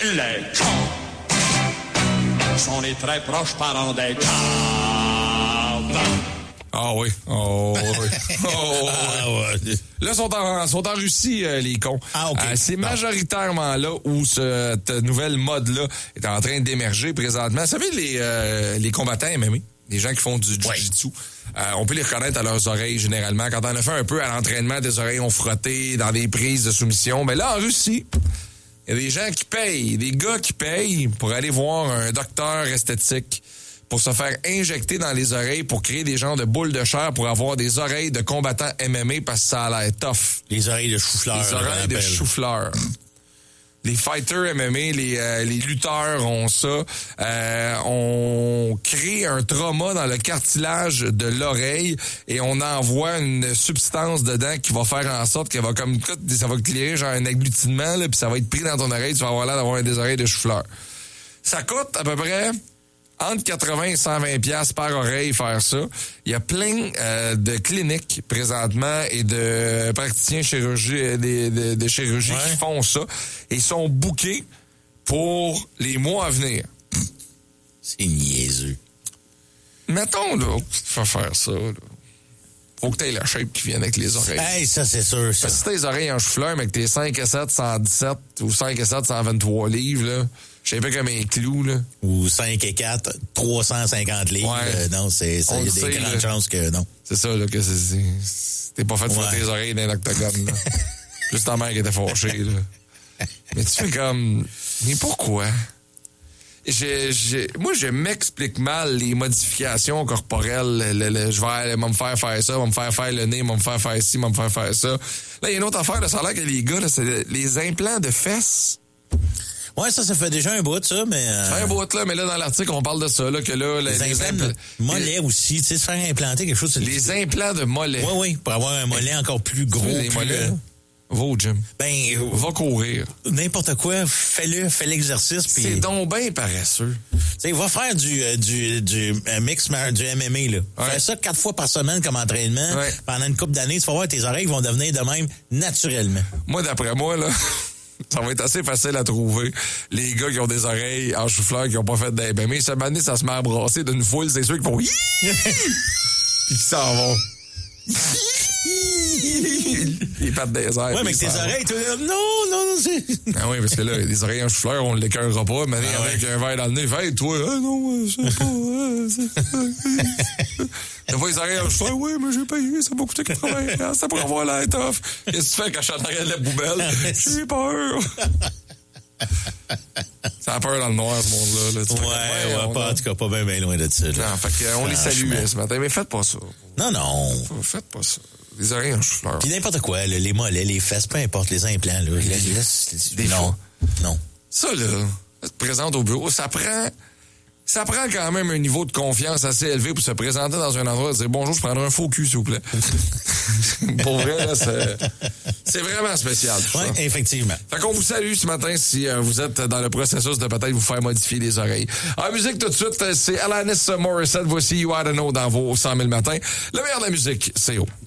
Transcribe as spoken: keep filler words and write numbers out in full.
Les chats sont les très proches parents des caves. Ah oui. Oh oui. Oh, Ah ouais. Là, ils sont en, sont en Russie, euh, les cons. Ah, OK. Euh, c'est majoritairement là où cette nouvelle mode-là est en train d'émerger présentement. Vous savez, les, euh, les combattants M M A, les gens qui font du jiu-jitsu, euh, on peut les reconnaître à leurs oreilles, généralement. Quand on a fait un peu à l'entraînement, des oreilles ont frotté dans des prises de soumission. Mais là, en Russie, il y a des gens qui payent, des gars qui payent pour aller voir un docteur esthétique pour se faire injecter dans les oreilles pour créer des genres de boules de chair pour avoir des oreilles de combattants M M A parce que ça a l'air tough. Les oreilles de chou-fleur. Les oreilles de chou-fleur. Les fighters M M A, les, euh, les lutteurs ont ça. Euh, on crée un trauma dans le cartilage de l'oreille et on envoie une substance dedans qui va faire en sorte qu'elle va comme ça va créer genre un agglutinement là, puis ça va être pris dans ton oreille, tu vas avoir l'air d'avoir des oreilles de chou-fleur. Ça coûte à peu près entre quatre-vingts et cent vingt piastres par oreille faire ça. Il y a plein euh, de cliniques présentement et de praticiens chirurgie, de, de, de chirurgie ouais. qui font ça et sont bookés pour les mois à venir. C'est niaiseux. Mettons là, tu te fais faire ça. Là. Faut que tu aies la shape qui vienne avec les oreilles. Hey, ça c'est sûr. Ça. Parce que si t'as les oreilles en chou-fleur, mais que t'es cinq à sept, cent dix-sept ou cinq à sept, cent vingt-trois livres, là, je sais pas comme un clou, là. Ou cinq et quatre, trois cent cinquante livres. Ouais. Euh, non, c'est, il y a des sait, grandes là. chances que non. C'est ça, là, que c'est, c'est t'es pas fait de Ouais. frotter les oreilles dans l'octogone, là. Juste ta mère qui était fâchée, là. Mais tu fais comme, mais pourquoi? J'ai, j'ai, moi, je m'explique mal les modifications corporelles. Le, le, je vais aller, me faire faire ça, va me faire faire le nez, va me faire faire ci, va me faire faire ça. Là, il y a une autre affaire, là, ça a l'air que les gars, là, c'est les implants de fesses. Ouais, ça, ça fait déjà un bout, ça, mais... Euh... Ça fait un bout, là, mais là, dans l'article, on parle de ça, là, que là... Les, les, les implants de mollet aussi, tu sais, se faire implanter quelque chose... Les implants de mollet. Oui, oui, pour avoir un mollet encore plus gros. Les plus mollets, euh... va au gym. Ben... Va courir. N'importe quoi, fais-le, fais l'exercice. Pis... C'est donc bien paresseux. Tu sais, va faire du, euh, du, du euh, mix, du M M A, là. Ouais. Fais ça quatre fois par semaine comme entraînement. Ouais. Pendant une couple d'années, tu vas voir, tes oreilles vont devenir de même naturellement. Moi, d'après moi, là... Ça va être assez facile à trouver. Les gars qui ont des oreilles en chou-fleur, qui n'ont pas fait d'M M A, cette année, ça se met à brasser d'une foule, c'est ceux qui font puis qui s'en vont. Les pattes des airs. Ouais, mais tes oreilles, tu non, non, non, c'est... Ah oui, parce que là, les oreilles en chou-fleur, on ne l'écœurera pas, mais ah avec ouais. un verre dans le nez, fait, toi, ah non, je sais pas, ah, c'est... T'as pas les oreilles en chou-fleur, oui, mais j'ai payé, ça m'a coûté quatre-vingts, ça pour avoir l'air tough. Qu'est-ce que tu fais quand je suis en arrière de la poubelle? J'ai peur. Ça a peur dans le noir, ce monde-là. Là. Ouais, ouais, ouais pas, en tout cas, pas bien, bien loin de ça. Là. Non, fait qu'on les salue ce matin, mais faites pas ça. Non, non. Faites pas ça. Les oreilles en chou-fleur. Puis n'importe quoi, là, les mollets, les fesses, peu importe, les implants, là. Les, les, les, des non, fois. non. Ça, là, ça te présente au bureau, ça prend... Ça prend quand même un niveau de confiance assez élevé pour se présenter dans un endroit et dire « Bonjour, je prendrai un faux cul, s'il vous plaît. » Pour vrai, là, c'est, c'est vraiment spécial. Oui, effectivement. Fait qu'on vous salue ce matin si euh, vous êtes dans le processus de peut-être vous faire modifier les oreilles. En musique, tout de suite, c'est Alanis Morissette. Voici You Oughta Know dans vos cent mille matins. Le meilleur de la musique, c'est haut.